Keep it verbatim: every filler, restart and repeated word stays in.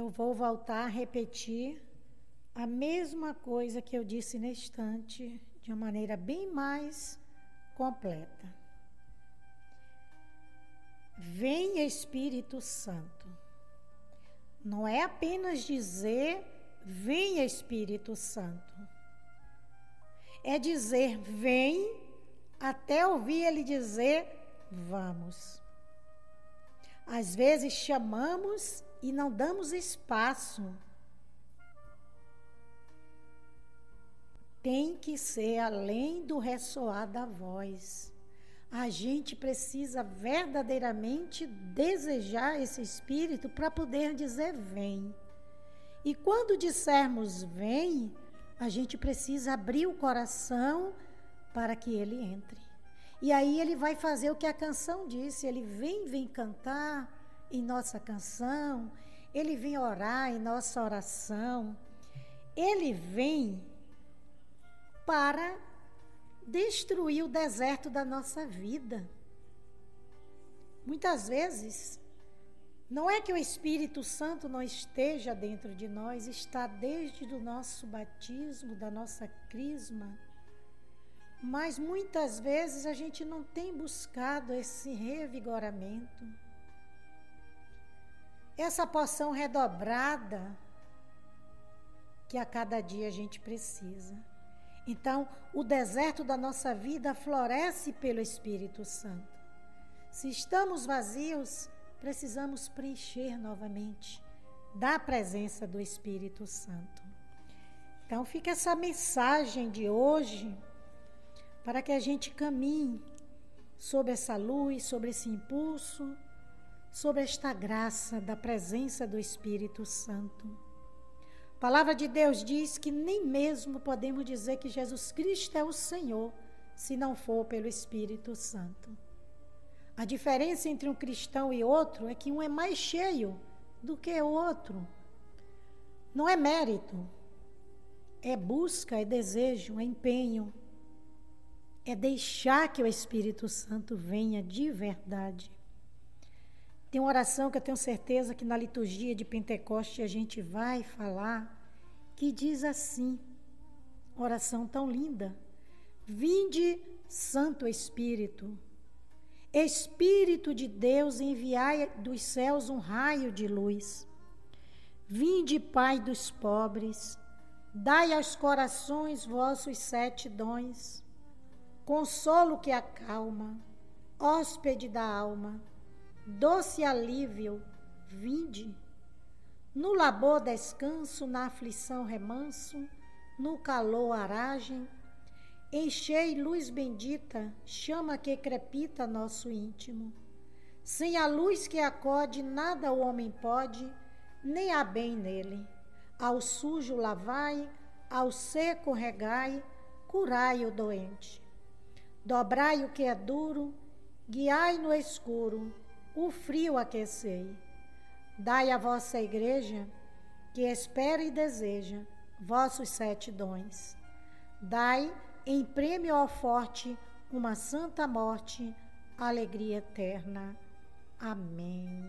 eu vou voltar a repetir a mesma coisa que eu disse na estante, de uma maneira bem mais completa. Vem Espírito Santo. Não é apenas dizer, vem Espírito Santo. É dizer, vem, até ouvir ele dizer, vamos. Às vezes chamamos e não damos espaço. Tem que ser além do ressoar da voz. A gente precisa verdadeiramente desejar esse Espírito para poder dizer vem. E quando dissermos vem, a gente precisa abrir o coração para que ele entre. E aí ele vai fazer o que a canção disse, ele vem, vem cantar em nossa canção, ele vem orar em nossa oração, ele vem para destruir o deserto da nossa vida. Muitas vezes, não é que o Espírito Santo não esteja dentro de nós, está desde o nosso batismo, da nossa crisma, mas muitas vezes a gente não tem buscado esse revigoramento, essa porção redobrada que a cada dia a gente precisa. Então, o deserto da nossa vida floresce pelo Espírito Santo. Se estamos vazios, precisamos preencher novamente da presença do Espírito Santo. Então, fica essa mensagem de hoje para que a gente caminhe sobre essa luz, sobre esse impulso, sobre esta graça da presença do Espírito Santo. A palavra de Deus diz que nem mesmo podemos dizer que Jesus Cristo é o Senhor, se não for pelo Espírito Santo. A diferença entre um cristão e outro é que um é mais cheio do que o outro. Não é mérito, é busca, é desejo, é empenho, é deixar que o Espírito Santo venha de verdade. Tem uma oração que eu tenho certeza que na liturgia de Pentecoste a gente vai falar, que diz assim, oração tão linda: vinde, Santo Espírito, Espírito de Deus, enviai dos céus um raio de luz. Vinde, Pai dos pobres, dai aos corações vossos sete dons, consolo que acalma, hóspede da alma, doce alívio, vinde. No labor descanso, na aflição remanso, no calor aragem, enchei luz bendita, chama que crepita nosso íntimo. Sem a luz que acode, nada o homem pode, nem há bem nele. Ao sujo lavai, ao seco regai, curai o doente. Dobrai o que é duro, guiai no escuro, o frio aquecei. Dai à vossa igreja, que espera e deseja, vossos sete dons. Dai em prêmio ao forte uma santa morte, alegria eterna. Amém.